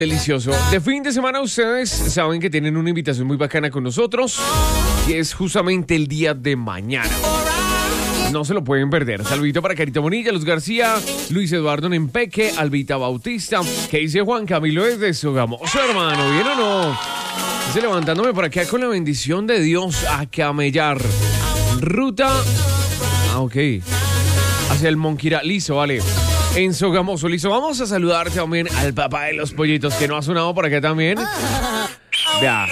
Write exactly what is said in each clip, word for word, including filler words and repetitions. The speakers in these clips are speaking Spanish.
Delicioso. De fin de semana ustedes saben que tienen una invitación muy bacana con nosotros y es justamente el día de mañana. No se lo pueden perder. Saludito para Carita Bonilla, Luz García, Luis Eduardo Nempeque, Albita Bautista. ¿Qué dice Juan Camilo desde Sogamoso, hermano? ¿Bien o no? Estoy levantándome por acá con la bendición de Dios a camellar. Ruta... Ah, ok. Hacia el Monquira. Listo, vale. En Sogamoso, listo. Vamos a saludar también al papá de los pollitos que no ha sonado por acá también. Vea.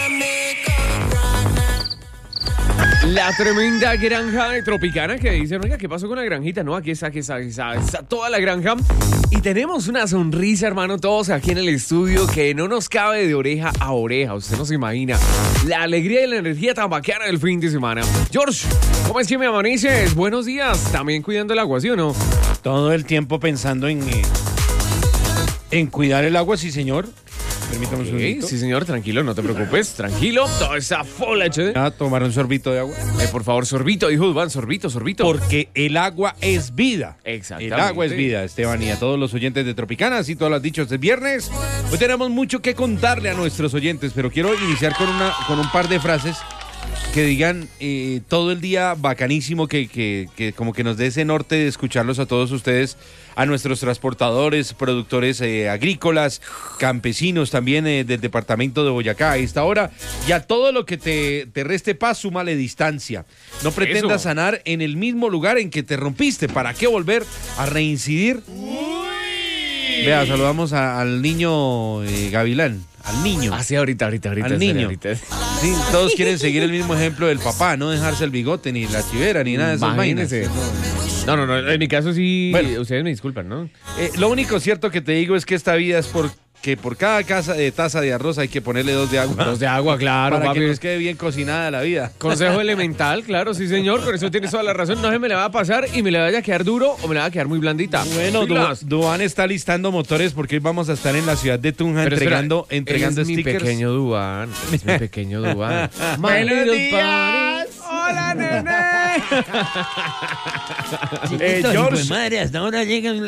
La tremenda granja de Tropicana que dicen, oiga, ¿qué pasó con la granjita? No, aquí está, aquí está, aquí está, está toda la granja. Y tenemos una sonrisa, hermano, todos aquí en el estudio que no nos cabe de oreja a oreja. Usted no se imagina la alegría y la energía tan bacana del fin de semana. George, ¿cómo es que me amaneces? Buenos días. También cuidando el agua, ¿sí o no? Todo el tiempo pensando en, eh, en cuidar el agua, sí, señor. Permítame un Okay, segundito. sí, señor, tranquilo, no te preocupes, tranquilo. Todo está full H D. A tomar un sorbito de agua. Eh, por favor, sorbito, dijo Iván, sorbito, sorbito. Porque el agua es vida. Exactamente. El agua es vida, Esteban, y a todos los oyentes de Tropicana, así todos los dichos de viernes. Hoy tenemos mucho que contarle a nuestros oyentes, pero quiero iniciar con, una, con un par de frases que digan eh, todo el día bacanísimo, que, que, que como que nos dé ese norte de escucharlos a todos ustedes, a nuestros transportadores, productores eh, agrícolas, campesinos también eh, del departamento de Boyacá a esta hora, y a todo lo que te, te reste paz, súmale distancia. No pretendas Eso. sanar en el mismo lugar en que te rompiste. ¿Para qué volver a reincidir? Vea, saludamos a- al niño eh, Gavilán, al niño. Ah, sí, ahorita, ahorita, ahorita. Al sí, niño. ahorita. Sí, todos quieren seguir el mismo ejemplo del papá, no dejarse el bigote, ni la chivera, ni nada de esas vainas. Imagínese. No, no, no, en mi caso sí, Bueno. ustedes me disculpan, ¿no? Eh, lo único cierto que te digo es que esta vida es porque por cada casa de taza de arroz hay que ponerle dos de agua. Dos de agua, claro, para papi. que nos quede bien cocinada la vida. Consejo elemental, claro, sí, señor. Con eso tienes toda la razón. No se me le va a pasar y me le vaya a quedar duro o me le va a quedar muy blandita. Bueno, Du- Pilas. Duan está listando motores porque hoy vamos a estar en la ciudad de Tunja Pero espera, entregando, entregando él es stickers. mi pequeño Duan. Es mi pequeño Duan. My Buenos little días. pony. Hola, nene. Eh, Hijo George. de madre, hasta ahora llegan.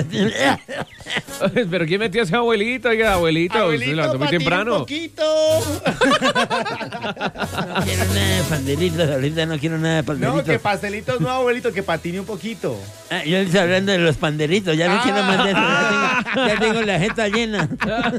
Pero ¿quién metió a ese abuelito? Oiga, abuelito, usted se levantó muy patine temprano. un poquito. No quiero nada de pastelitos, ahorita no quiero nada de No, pastelitos. que pastelitos no, abuelito, que patine un poquito. Ah, yo estoy hablando de los panderitos, ya vi que no mandé eso, ya tengo, ya tengo la jeta llena.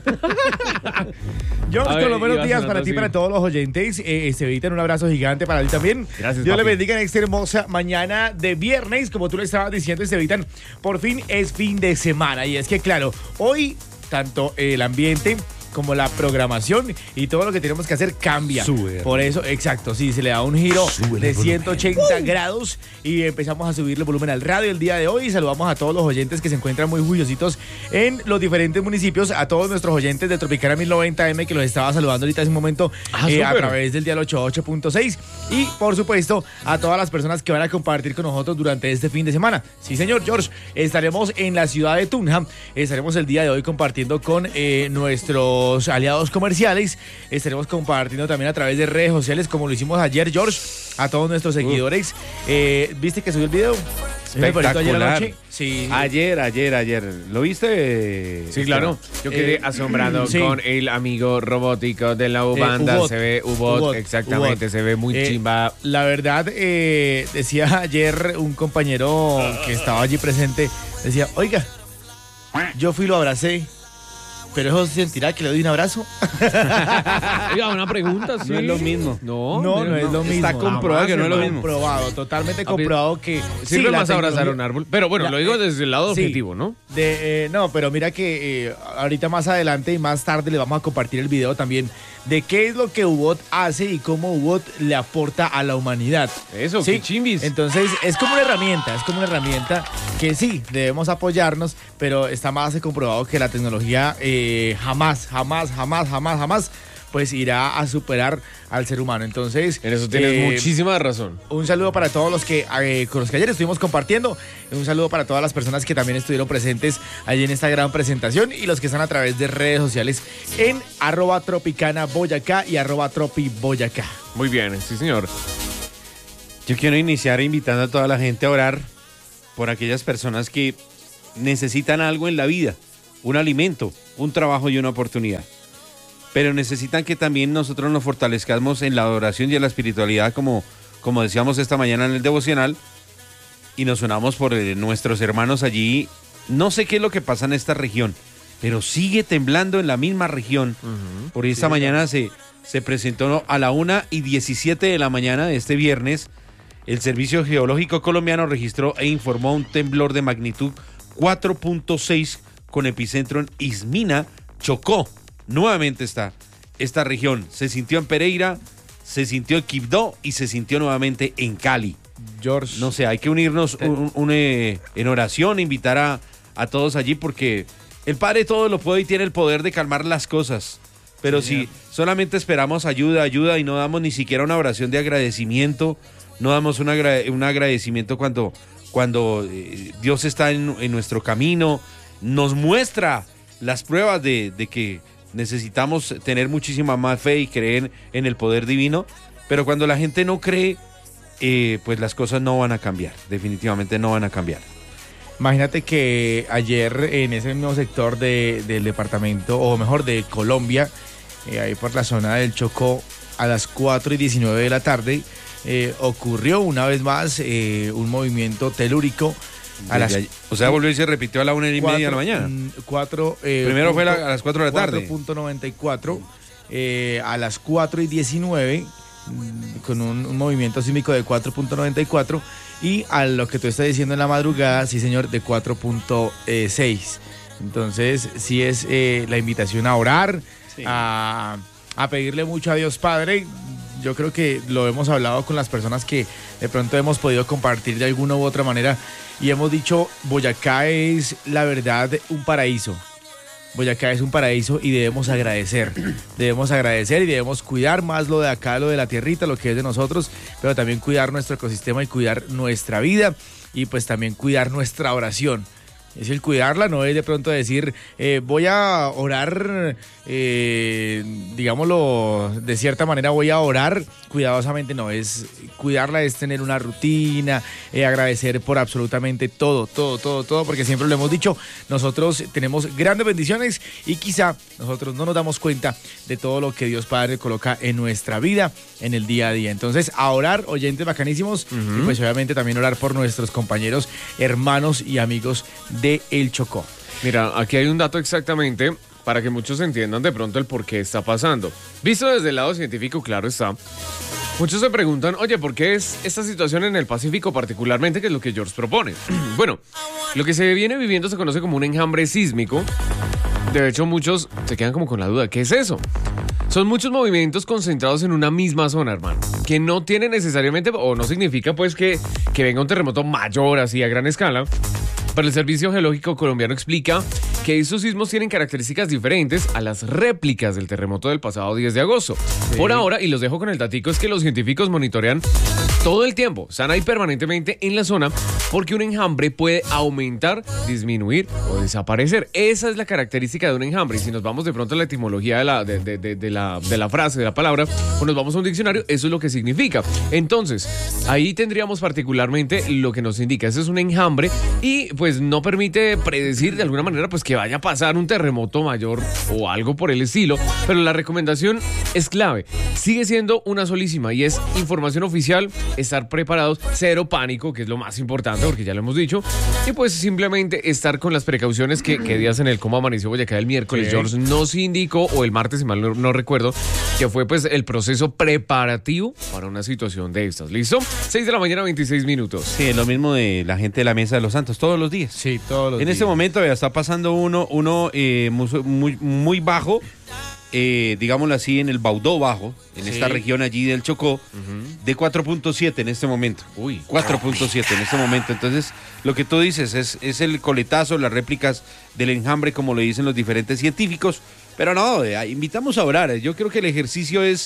George, A ver, con los buenos ibas días sonando para ti, así. para todos los oyentes. Eh, Estevitan, un abrazo gigante para ti también. Gracias, Dios le papi. bendiga en esta hermosa mañana de viernes. Como tú le estabas diciendo, Estevitan, por fin es fin de semana. Y es que, claro, hoy tanto el ambiente como la programación y todo lo que tenemos que hacer cambia. Sube. Por eso, exacto, sí, se le da un giro Sube el de volumen. ciento ochenta grados y empezamos a subirle el volumen al radio el día de hoy. Y saludamos a todos los oyentes que se encuentran muy juiciositos en los diferentes municipios, a todos nuestros oyentes de Tropicana mil noventa M que los estaba saludando ahorita hace un momento Ah, eh, a súper. través del dial ochenta y ocho punto seis y por supuesto a todas las personas que van a compartir con nosotros durante este fin de semana. Sí, señor George, estaremos en la ciudad de Tunja, estaremos el día de hoy compartiendo con eh, nuestros aliados comerciales, estaremos compartiendo también a través de redes sociales como lo hicimos ayer, George, a todos nuestros seguidores. Eh, ¿Viste que subió el video? ¿Me favorito ayer Espectacular. anoche? Sí. Ayer, ayer, ayer. ¿Lo viste? Sí, claro. Yo quedé Eh, asombrado sí. con el amigo robótico de la U-Banda. U-Bot. Se ve U-Bot, U-Bot, exactamente. U-Bot. Se ve muy Eh, chimba. La verdad, eh, decía ayer un compañero que estaba allí presente, decía, oiga, yo fui y lo abracé, pero eso se sentirá que le doy un abrazo. Oiga, una pregunta, sí. No es lo mismo. No, No, no, es lo mismo. Está comprobado que no es lo mismo. Comprobado, totalmente A ver, comprobado que Sirve sí, la más abrazar tecnología- un árbol. Pero bueno, La- lo digo eh, desde el lado sí. objetivo, ¿no? De, eh, no, pero mira que eh, ahorita más adelante y más tarde le vamos a compartir el video también de qué es lo que U-Bot hace y cómo U-Bot le aporta a la humanidad. Eso, Sí, qué chimbis. Entonces es como una herramienta, es como una herramienta que sí, debemos apoyarnos, pero está más que comprobado que la tecnología eh, jamás, jamás, jamás, jamás, jamás pues irá a superar al ser humano. Entonces, En eso tienes eh, muchísima razón. un saludo para todos los que eh, con los que ayer estuvimos compartiendo. Un saludo para todas las personas que también estuvieron presentes allí en esta gran presentación y los que están a través de redes sociales en arroba tropicana boyacá y arroba tropi boyacá. Muy bien, sí, señor. Yo quiero iniciar invitando a toda la gente a orar por aquellas personas que necesitan algo en la vida. un alimento, un trabajo y una oportunidad. Pero necesitan que también nosotros nos fortalezcamos en la adoración y en la espiritualidad, como, como decíamos esta mañana en el devocional, y nos unamos por eh, nuestros hermanos allí. No sé qué es lo que pasa en esta región, pero sigue temblando en la misma región. Uh-huh. Por esta sí, mañana se, se presentó a la una y diecisiete de la mañana de este viernes. El Servicio Geológico Colombiano registró e informó un temblor de magnitud cuatro punto seis con epicentro en Ismina, Chocó. Nuevamente está esta región. Se sintió en Pereira, se sintió en Quibdó y se sintió nuevamente en Cali. George. No sé, hay que unirnos un, un, un, eh, en oración, invitar a, a todos allí, porque el Padre todo lo puede y tiene el poder de calmar las cosas. Pero sí, si solamente esperamos ayuda, ayuda y no damos ni siquiera una oración de agradecimiento, no damos un, agra un agradecimiento cuando, cuando eh, Dios está en, en nuestro camino, nos muestra las pruebas de, de que necesitamos tener muchísima más fe y creer en el poder divino, pero cuando la gente no cree, eh, pues las cosas no van a cambiar, definitivamente no van a cambiar. Imagínate que ayer en ese mismo sector de, del departamento, o mejor de Colombia, eh, ahí por la zona del Chocó, a las cuatro y diecinueve de la tarde, eh, ocurrió una vez más eh, un movimiento telúrico. A las, o sea, volvió y se repitió a la una y cuatro, media de la mañana. Cuatro, eh, Primero punto, fue la, a las cuatro de la tarde. cuatro punto noventa y cuatro, eh, a las cuatro y diecinueve, con un, un movimiento sísmico de cuatro punto noventa y cuatro, y a lo que tú estás diciendo en la madrugada, sí señor, de cuatro punto seis. Entonces, sí es eh, la invitación a orar, sí. a, a pedirle mucho a Dios Padre. Yo creo que lo hemos hablado con las personas que de pronto hemos podido compartir de alguna u otra manera y hemos dicho, Boyacá es la verdad un paraíso. Boyacá es un paraíso y debemos agradecer, debemos agradecer y debemos cuidar más lo de acá, lo de la tierrita, lo que es de nosotros, pero también cuidar nuestro ecosistema y cuidar nuestra vida y pues también cuidar nuestra oración. Es el cuidarla, no es de pronto decir, eh, voy a orar, eh, digámoslo, de cierta manera voy a orar cuidadosamente, no, es cuidarla, es tener una rutina, eh, agradecer por absolutamente todo, todo, todo, todo, porque siempre lo hemos dicho, nosotros tenemos grandes bendiciones y quizá nosotros no nos damos cuenta de todo lo que Dios Padre coloca en nuestra vida, en el día a día. Entonces, a orar, oyentes bacanísimos, uh-huh. y pues obviamente también orar por nuestros compañeros, hermanos y amigos de El Chocó. Mira, aquí hay un dato exactamente para que muchos entiendan de pronto el por qué está pasando. Visto desde el lado científico, claro está. Muchos se preguntan, oye, ¿por qué es esta situación en el Pacífico particularmente, que es lo que George propone? Bueno, lo que se viene viviendo se conoce como un enjambre sísmico. De hecho, muchos se quedan como con la duda, ¿qué es eso? Son muchos movimientos concentrados en una misma zona, hermano, que no tiene necesariamente, o no significa pues que, que venga un terremoto mayor así a gran escala. Pero el Servicio Geológico Colombiano explica que esos sismos tienen características diferentes a las réplicas del terremoto del pasado diez de agosto. Sí. Por ahora, y los dejo con el datico, es que los científicos monitorean todo el tiempo, están ahí permanentemente en la zona, porque un enjambre puede aumentar, disminuir o desaparecer. Esa es la característica de un enjambre. Y si nos vamos de pronto a la etimología de la, de, de, de, de la, de la frase, de la palabra, o nos vamos a un diccionario, eso es lo que significa. Entonces, ahí tendríamos particularmente lo que nos indica. Ese es un enjambre y pues no permite predecir de alguna manera pues que vaya a pasar un terremoto mayor o algo por el estilo, pero la recomendación es clave. Sigue siendo una solísima y es información oficial, estar preparados, cero pánico, que es lo más importante porque ya lo hemos dicho, y pues simplemente estar con las precauciones que, que días en el cómo amaneció Boyacá el miércoles, sí. George nos indicó, o el martes si mal no, no recuerdo, que fue pues el proceso preparativo para una situación de estas. ¿Listo? seis de la mañana, veintiséis minutos. Sí, lo mismo de la gente de la Mesa de los Santos, todos los días. Sí, todos los en días. este momento ya está pasando uno, uno eh, muy, muy, muy bajo, eh, digámoslo así, en el Baudó Bajo, en sí. esta región allí del Chocó, uh-huh. de cuatro punto siete en este momento. Uy, cuatro punto siete en este momento. Entonces, lo que tú dices es, es el coletazo, las réplicas del enjambre, como le dicen los diferentes científicos. Pero no, eh, invitamos a orar. Yo creo que el ejercicio es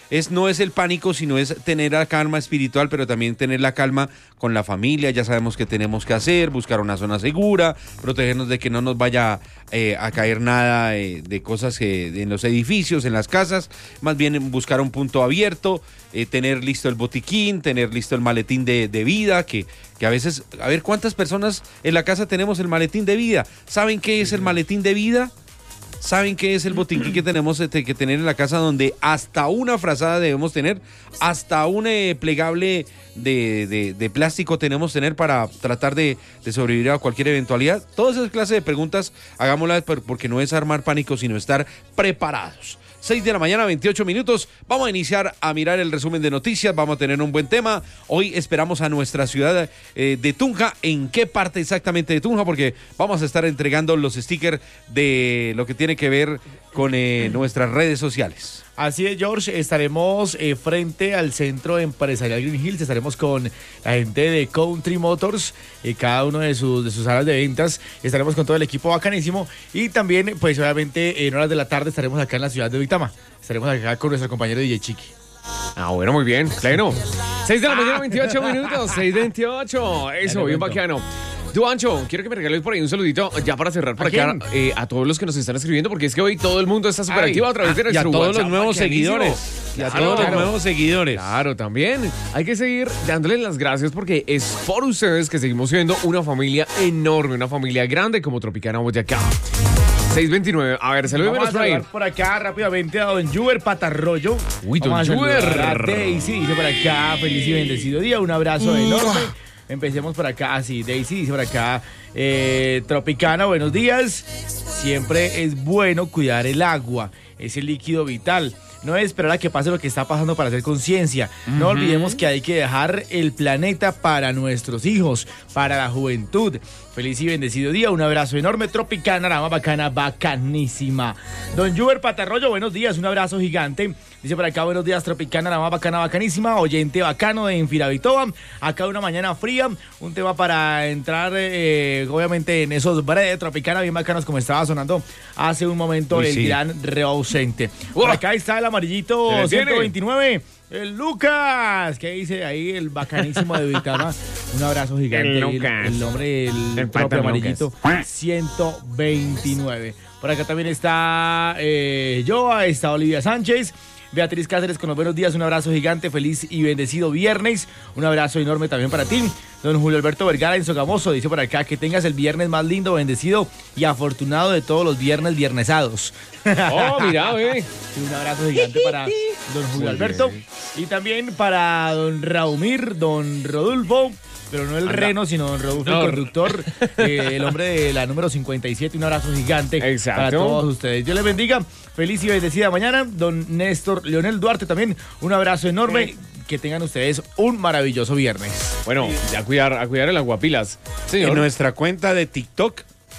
es, no es el pánico, sino es tener la calma espiritual, pero también tener la calma con la familia. Ya sabemos qué tenemos que hacer, buscar una zona segura, protegernos de que no nos vaya eh, a caer nada eh, de cosas que, en los edificios, en las casas, más bien buscar un punto abierto, eh, tener listo el botiquín, tener listo el maletín de, de vida, que, que a veces, a ver, ¿cuántas personas en la casa tenemos el maletín de vida? ¿Saben qué es el maletín de vida? ¿Saben qué es el botiquín que tenemos que tener en la casa, donde hasta una frazada debemos tener, hasta un eh, plegable de, de, de plástico tenemos que tener para tratar de, de sobrevivir a cualquier eventualidad? Todas esas clases de preguntas hagámoslas porque no es armar pánico, sino estar preparados. seis de la mañana, veintiocho minutos. Vamos a iniciar a mirar el resumen de noticias. Vamos a tener un buen tema. Hoy esperamos a nuestra ciudad eh, de Tunja. ¿En qué parte exactamente de Tunja? Porque vamos a estar entregando los stickers de lo que tiene que ver con eh, nuestras redes sociales. Así es, George, estaremos eh, frente al Centro Empresarial Green Hills, estaremos con la gente de Country Motors, eh, cada uno de sus, de sus salas de ventas, estaremos con todo el equipo bacanísimo y también, pues obviamente, en horas de la tarde estaremos acá en la ciudad de Uitama, estaremos acá con nuestro compañero D J Chiqui. Ah, bueno, muy bien, pleno. seis de la mañana, veintiocho minutos, seis veintiocho, eso, bien bacano. Duancho, quiero que me regales por ahí un saludito ya para cerrar por acá eh, a todos los que nos están escribiendo, porque es que hoy todo el mundo está súper activo a través de nuestro WhatsApp. Y a todos WhatsApp, los nuevos bacanísimo. seguidores. Y a Claro, todos claro. los nuevos seguidores. Claro, también hay que seguir dándoles las gracias porque es por ustedes que seguimos siendo una familia enorme, una familia grande como Tropicana Boyacá. seis veintinueve. A ver, saludemos Vamos a por ahí. saludar por acá rápidamente a don Juber Patarroyo. Uy, don Vamos a saludar Juber. a Daisy dice por acá, feliz y bendecido día, un abrazo enorme. Empecemos por acá, así, Daisy dice por acá, eh, Tropicana, buenos días. Siempre es bueno cuidar el agua, es el líquido vital. No es esperar a que pase lo que está pasando para hacer conciencia. Uh-huh. No olvidemos que hay que dejar el planeta para nuestros hijos, para la juventud. Feliz y bendecido día, un abrazo enorme, Tropicana, la más bacana, bacanísima. Don Juber Patarroyo, buenos días, un abrazo gigante. Dice por acá, buenos días, Tropicana, la más bacana, bacanísima. Oyente bacano de Infiravitoa. Acá una mañana fría, un tema para entrar, eh, obviamente, en esos bares de Tropicana bien bacanos, como estaba sonando hace un momento. Uy, el sí. Gran reausente. Por acá está el amarillito ciento veintinueve. El Lucas, ¿qué dice ahí? El bacanísimo de Vitama. Un abrazo gigante. El Lucas. El, el nombre del el propio amarillito. ciento veintinueve. Por acá también está eh, Joa, está Olivia Sánchez. Beatriz Cáceres con los buenos días, un abrazo gigante, feliz y bendecido viernes. Un abrazo enorme también para ti. Don Julio Alberto Vergara en Sogamoso dice por acá que tengas el viernes más lindo, bendecido y afortunado de todos los viernes viernesados. Oh, mira, ve. Un abrazo gigante para don Julio Alberto. Y también para don Raumir, don Rodolfo, pero no el Anda. Reno, sino don Rodolfo, no. El conductor, eh, el hombre de la número cincuenta y siete. Un abrazo gigante. Exacto. Para todos ustedes. Dios les bendiga. Feliz y bendecida mañana. Don Néstor Leonel Duarte también. Un abrazo enorme. Sí. Que tengan ustedes un maravilloso viernes. Bueno, ya a cuidar, a cuidar el aguapilas. Señor. En nuestra cuenta de TikTok.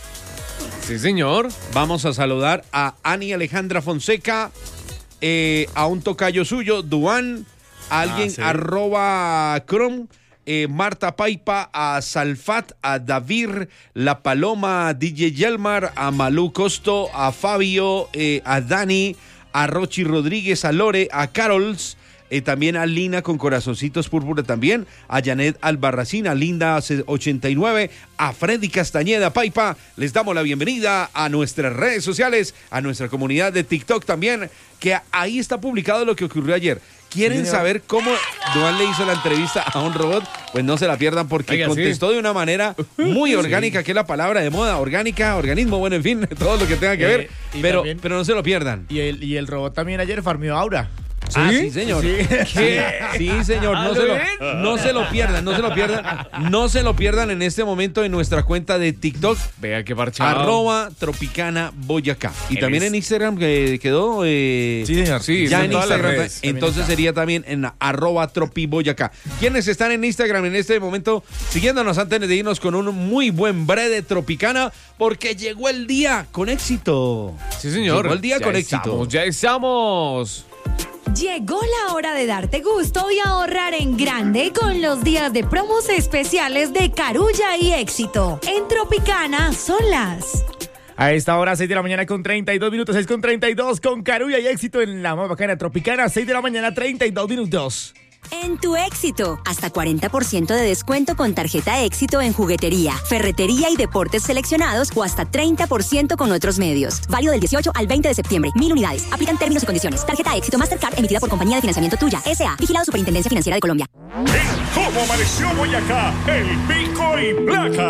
Sí, señor. Vamos a saludar a Ani Alejandra Fonseca, eh, a un tocayo suyo, Duan, a alguien, ah, sí. arroba Chrome, eh, Marta Paipa, a Salfat, a David, La Paloma, D J Yelmar, a Malú Costo, a Fabio, eh, a Dani, a Rochi Rodríguez, a Lore, a Carols, Eh, también a Lina con corazoncitos púrpura también, a Janet Albarracín, a Linda ochenta y nueve, a Freddy Castañeda Paipa. Les damos la bienvenida a nuestras redes sociales, a nuestra comunidad de TikTok también, que ahí está publicado lo que ocurrió ayer. ¿Quieren sí, saber cómo Duan le hizo la entrevista a un robot? Pues no se la pierdan porque Oiga, contestó sí. de una manera muy orgánica, sí. que es la palabra de moda, orgánica, organismo, bueno, en fin, todo lo que tenga que eh, ver, pero, también, pero no se lo pierdan. Y el, y el robot también ayer farmeó Aura. ¿Sí? Ah, sí, señor. Sí, sí, sí señor. No se, lo, no se lo pierdan, no se lo pierdan. No se lo pierdan en este momento en nuestra cuenta de TikTok. Vea qué parchado. Arroba Tropicana Boyacá. Y también es. en Instagram que quedó. Eh, sí, señor. Sí, ya en Instagram. Entonces sería también en arroba Tropi Boyacá. ¿Quiénes están en Instagram en este momento? Siguiéndonos antes de irnos con un muy buen bre de Tropicana, porque llegó el día con éxito. Sí, señor. Llegó el día ya con estamos, éxito. Ya estamos. Llegó la hora de darte gusto y ahorrar en grande con los días de promos especiales de Carulla y Éxito. En Tropicana son las... A esta hora, seis de la mañana con treinta y dos minutos, seis con treinta y dos con Carulla y éxito en la más bacana Tropicana, seis de la mañana, treinta y dos minutos. En tu éxito, hasta cuarenta por ciento de descuento con tarjeta éxito en juguetería, ferretería y deportes seleccionados o hasta treinta por ciento con otros medios. Válido del dieciocho al veinte de septiembre. Mil unidades. Aplican términos y condiciones. Tarjeta éxito Mastercard emitida por Compañía de Financiamiento Tuya, S A Vigilado Superintendencia Financiera de Colombia. En ¿Cómo amaneció Boyacá? El pico y placa.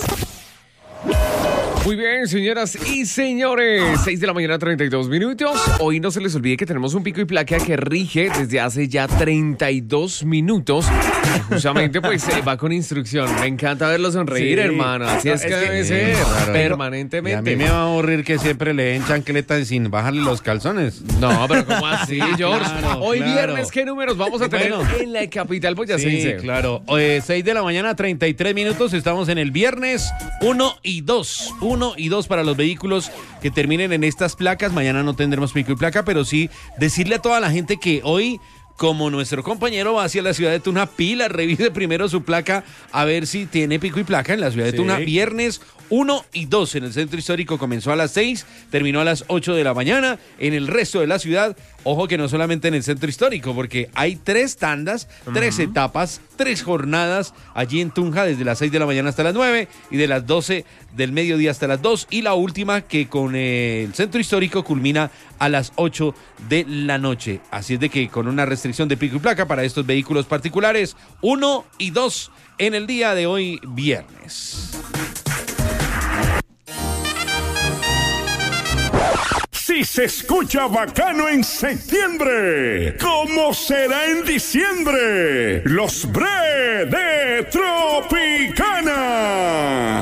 Muy bien, señoras y señores, seis de la mañana, treinta y dos minutos. Hoy no se les olvide que tenemos un pico y placa que rige desde hace ya treinta y dos minutos. Justamente, pues, eh, va con instrucción. Me encanta verlo sonreír, Sí. hermano. Así No, es que es que- debe ser, claro. permanentemente. Y a mí me va a aburrir que siempre le den chancletas sin bajarle los calzones. No, pero ¿cómo así, George? Claro, Hoy claro. viernes, ¿qué números vamos a tener Bueno. en la capital Sí, boyacense? claro. Eh, seis de la mañana, treinta y tres minutos. Estamos en el viernes uno y dos. uno y dos para los vehículos que terminen en estas placas. Mañana no tendremos pico y placa, pero sí decirle a toda la gente que hoy, como nuestro compañero va hacia la ciudad de Tunja, pila, revise primero su placa a ver si tiene pico y placa en la ciudad de Sí. Tunja. Viernes uno y dos en el centro histórico comenzó a las seis, terminó a las ocho de la mañana. En el resto de la ciudad, ojo que no solamente en el centro histórico, porque hay tres tandas, tres etapas, tres jornadas allí en Tunja, desde las seis de la mañana hasta las nueve y de las doce del mediodía hasta las dos. Y la última que con eh, el centro histórico culmina a las ocho de la noche. Así es de que con una restricción de pico y placa para estos vehículos particulares, uno y dos en el día de hoy, viernes. Si se escucha bacano en septiembre, ¿cómo será en diciembre? Los Bre de Tropicana.